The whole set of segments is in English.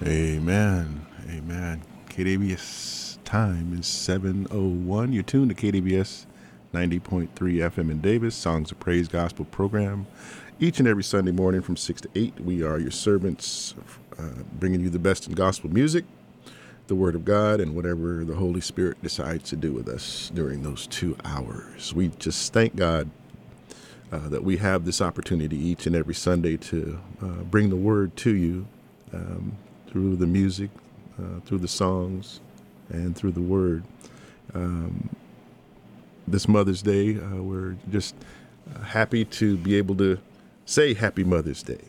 Amen. Amen. KDBS time is 7:01. You're tuned to KDBS 90.3 FM in Davis, Songs of Praise Gospel program. Each and every Sunday morning from 6 to 8, we are your servants, bringing you the best in gospel music, the Word of God, and whatever the Holy Spirit decides to do with us during those 2 hours. We just thank God that we have this opportunity each and every Sunday to bring the Word to you through the music, through the songs, and through the Word. This Mother's Day, we're just happy to be able to say Happy Mother's Day.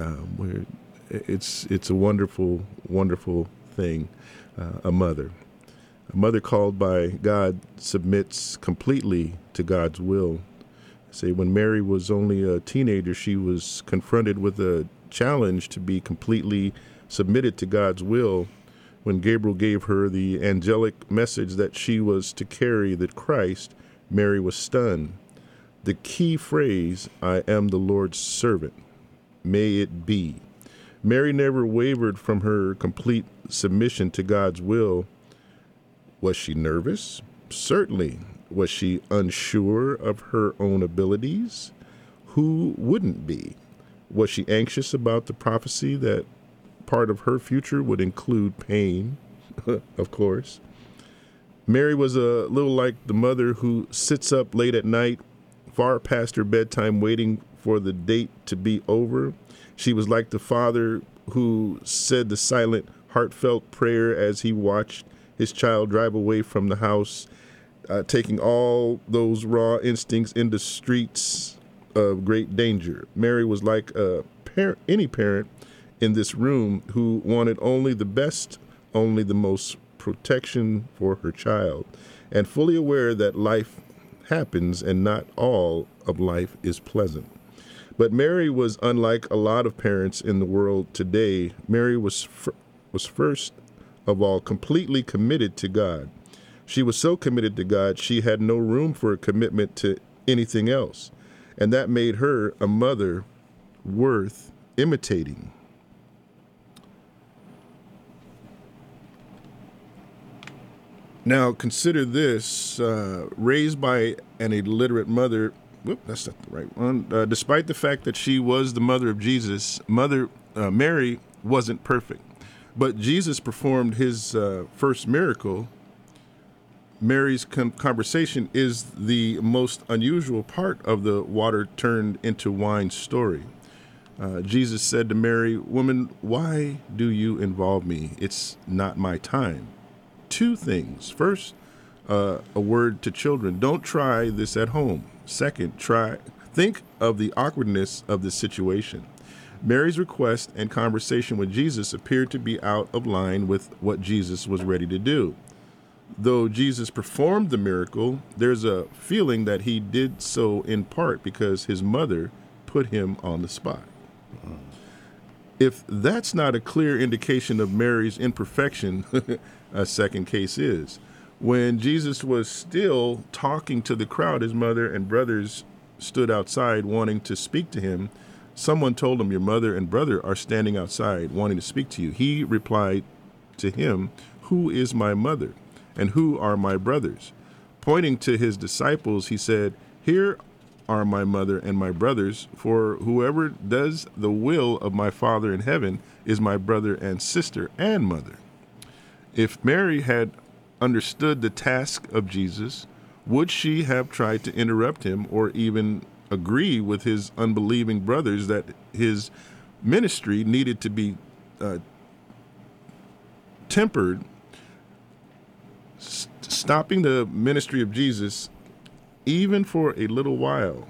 It's a wonderful, wonderful thing. A mother called by God submits completely to God's will. Say, when Mary was only a teenager, she was confronted with a challenge to be completely submitted to God's will. When Gabriel gave her the angelic message that she was to carry the Christ, Mary was stunned. The key phrase, "I am the Lord's servant, may it be." Mary never wavered from her complete submission to God's will. Was she nervous? Certainly. Was she unsure of her own abilities? Who wouldn't be? Was she anxious about the prophecy that part of her future would include pain? Of course. Mary was a little like the mother who sits up late at night, far past her bedtime, waiting for the date to be over. She was like the father who said the silent, heartfelt prayer as he watched his child drive away from the house, taking all those raw instincts into streets of great danger. Mary was like any parent in this room who wanted only the best, only the most protection for her child, and fully aware that life happens and not all of life is pleasant. But Mary was unlike a lot of parents in the world today. Mary was first of all completely committed to God. She was so committed to God, she had no room for a commitment to anything else. And that made her a mother worth imitating. Now, consider this, raised by an illiterate mother. That's not the right one. Despite the fact that she was the mother of Jesus, Mary wasn't perfect. But Jesus performed his first miracle. Mary's conversation is the most unusual part of the water turned into wine story. Jesus said to Mary, "Woman, why do you involve me? It's not my time." 2 things. First, a word to children: don't try this at home. Second, think of the awkwardness of the situation. Mary's request and conversation with Jesus appeared to be out of line with what Jesus was ready to do. Though Jesus performed the miracle, there's a feeling that he did so in part because his mother put him on the spot. If that's not a clear indication of Mary's imperfection, a second case is. When Jesus was still talking to the crowd, his mother and brothers stood outside wanting to speak to him. Someone told him, "Your mother and brother are standing outside wanting to speak to you." He replied to him, "Who is my mother and who are my brothers?" Pointing to his disciples, he said, "Here are my mother and my brothers, for whoever does the will of my Father in heaven is my brother and sister and mother." If Mary had understood the task of Jesus, would she have tried to interrupt him or even agree with his unbelieving brothers that his ministry needed to be tempered? Stopping the ministry of Jesus, even for a little while,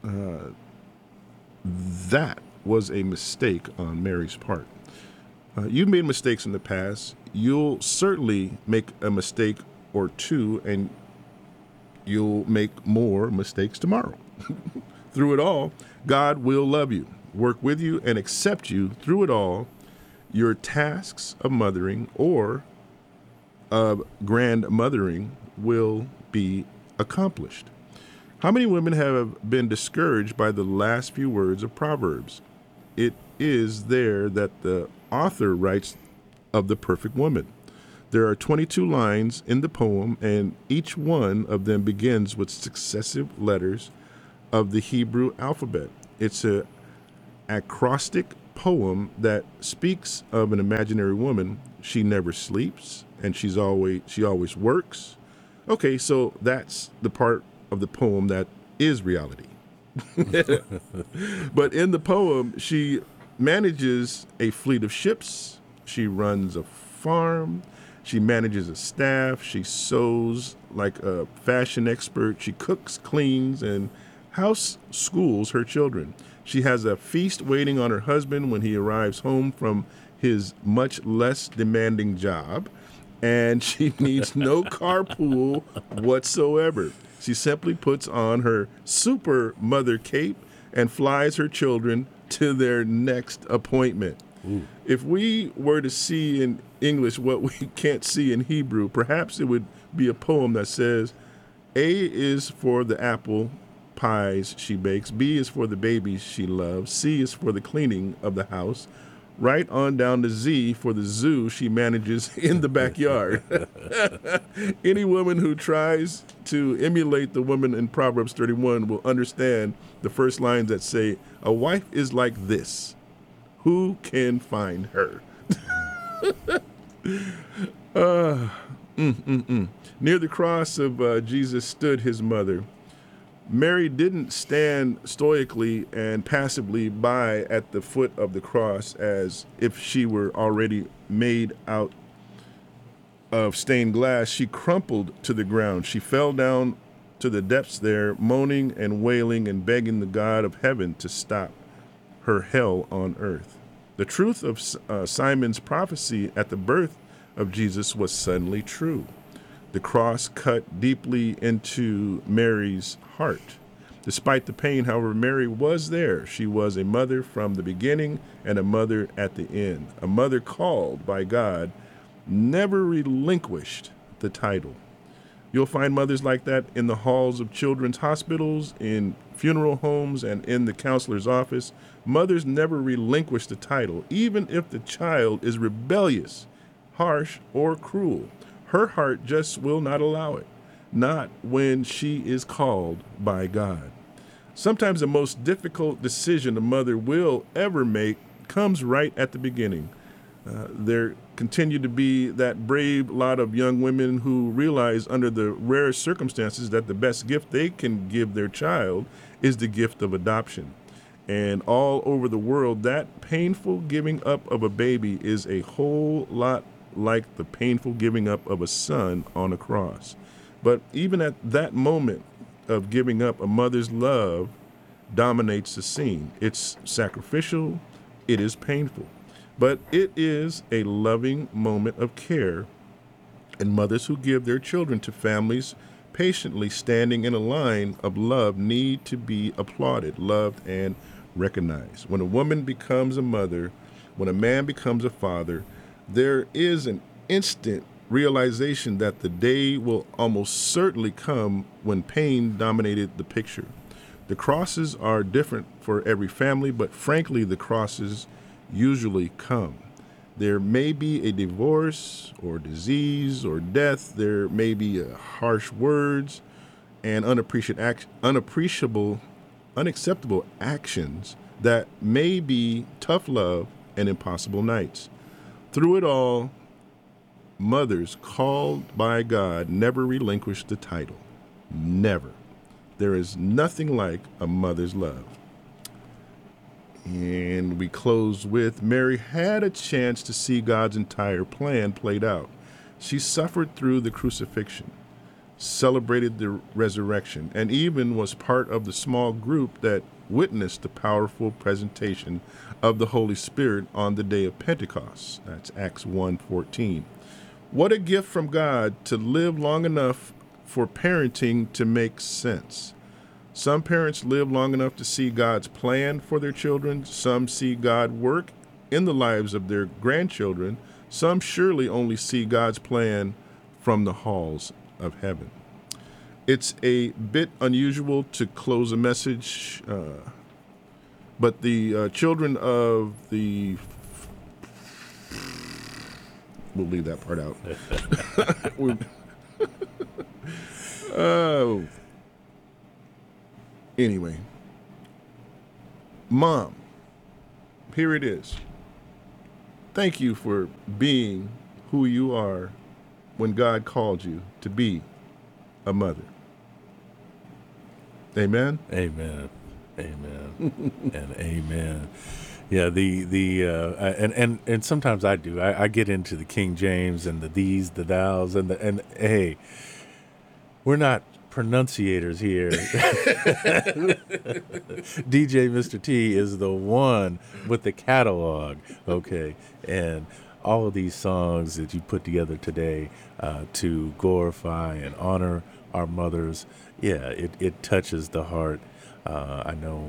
that was a mistake on Mary's part. You've made mistakes in the past. You'll certainly make a mistake or two, and you'll make more mistakes tomorrow. Through it all, God will love you, work with you, and accept you through it all. Your tasks of mothering or of grandmothering will be accomplished. How many women have been discouraged by the last few words of Proverbs? It is there that the author writes of the perfect woman. There are 22 lines in the poem, and each one of them begins with successive letters of the Hebrew alphabet. It's an acrostic poem that speaks of an imaginary woman. She never sleeps, and she always works. Okay, so that's the part of the poem that is reality. But in the poem, she manages a fleet of ships. She runs a farm. She manages a staff. She sews like a fashion expert. She cooks, cleans, and house schools her children. She has a feast waiting on her husband when he arrives home from his much less demanding job. And she needs no carpool whatsoever. She simply puts on her super mother cape and flies her children to their next appointment. Ooh. If we were to see in English what we can't see in Hebrew, perhaps it would be a poem that says, A is for the apple pies she bakes, B is for the babies she loves, C is for the cleaning of the house, right on down to Z for the zoo she manages in the backyard. Any woman who tries to emulate the woman in Proverbs 31 will understand the first lines that say, a wife is like this. Who can find her? Near the cross of Jesus stood his mother. Mary didn't stand stoically and passively by at the foot of the cross as if she were already made out of stained glass. She crumpled to the ground. She fell down to the depths there, moaning and wailing and begging the God of heaven to stop her hell on earth. The truth of Simon's prophecy at the birth of Jesus was suddenly true. The cross cut deeply into Mary's heart. Despite the pain, however, Mary was there. She was a mother from the beginning and a mother at the end. A mother called by God, never relinquished the title. You'll find mothers like that in the halls of children's hospitals, in funeral homes, and in the counselor's office. Mothers never relinquish the title, even if the child is rebellious, harsh, or cruel. Her heart just will not allow it, not when she is called by God. Sometimes the most difficult decision a mother will ever make comes right at the beginning. There continue to be that brave lot of young women who realize under the rare circumstances that the best gift they can give their child is the gift of adoption. And all over the world, that painful giving up of a baby is a whole lot like the painful giving up of a son on a cross. But even at that moment of giving up, a mother's love dominates the scene. It's sacrificial, it is painful, but it is a loving moment of care. And mothers who give their children to families patiently standing in a line of love need to be applauded, loved, and recognized. When a woman becomes a mother, when a man becomes a father, there is an instant realization that the day will almost certainly come when pain dominated the picture. The crosses are different for every family, but frankly, the crosses usually come. There may be a divorce or disease or death. There may be harsh words and unacceptable actions that may be tough love and impossible nights. Through it all, mothers called by God never relinquish the title. Never. There is nothing like a mother's love. And we close with Mary had a chance to see God's entire plan played out. She suffered through the crucifixion, celebrated the resurrection, and even was part of the small group that witnessed the powerful presentation of the Holy Spirit on the day of Pentecost. That's Acts 1:14. What a gift from God to live long enough for parenting to make sense. Some parents live long enough to see God's plan for their children. Some see God work in the lives of their grandchildren. Some surely only see God's plan from the halls of heaven. It's a bit unusual to close a message, but the children of the we'll leave that part out. Oh. Anyway, Mom, here it is. Thank you for being who you are when God called you to be a mother. Amen. Amen. Amen. And amen. Yeah, and sometimes I do. I get into the King James and the these, the thous, and hey, we're not pronunciators here. DJ Mr. T is the one with the catalog, okay? And all of these songs that you put together today to glorify and honor our mothers, yeah, it touches the heart. I know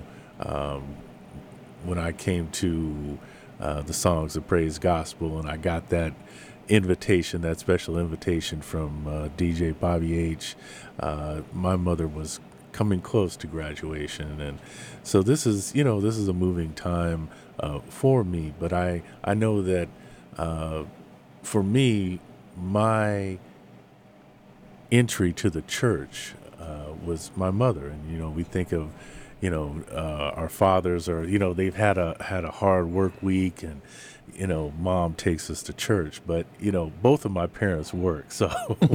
when I came to the Songs of Praise Gospel and I got that invitation, that special invitation from DJ Bobby H. My mother was coming close to graduation, and so this is a moving time for me. But I know that for me, my entry to the church was my mother, and we think of our fathers, or they've had a hard work week, and mom takes us to church, but both of my parents work, so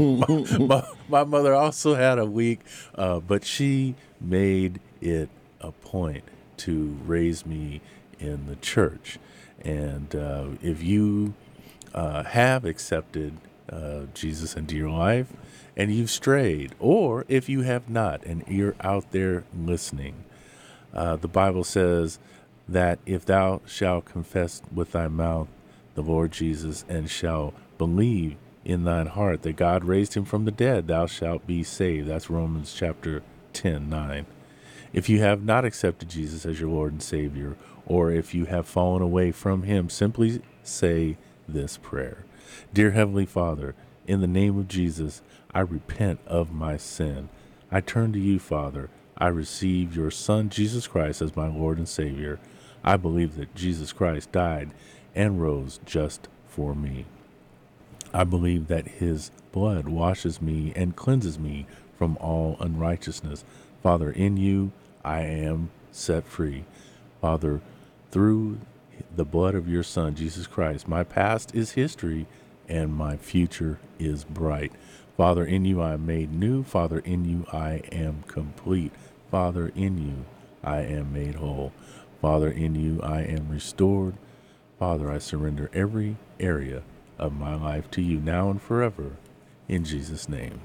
my mother also had a week, but she made it a point to raise me in the church. And if you have accepted Jesus into your life and you've strayed, or if you have not and you're out there listening, the Bible says that if thou shalt confess with thy mouth the Lord Jesus, and shalt believe in thine heart that God raised him from the dead, thou shalt be saved. That's Romans chapter 10:9. If you have not accepted Jesus as your Lord and Savior, or if you have fallen away from him, simply say this prayer. Dear Heavenly Father, in the name of Jesus, I repent of my sin. I turn to you, Father. I receive your Son, Jesus Christ, as my Lord and Savior. I believe that Jesus Christ died and rose just for me. I believe that his blood washes me and cleanses me from all unrighteousness. Father, in you I am set free. Father, through the blood of your Son, Jesus Christ, my past is history and my future is bright. Father, in you I am made new. Father, in you I am complete. Father, in you I am made whole. Father, in you I am restored. Father, I surrender every area of my life to you now and forever. In Jesus' name.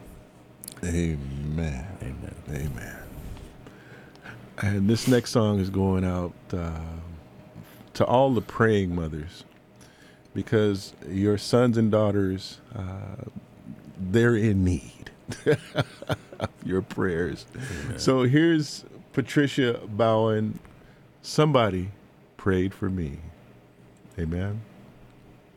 Amen. Amen. Amen. And this next song is going out to all the praying mothers, because your sons and daughters, they're in need of your prayers. Amen. So here's Patricia Bowen. Somebody prayed for me. Amen.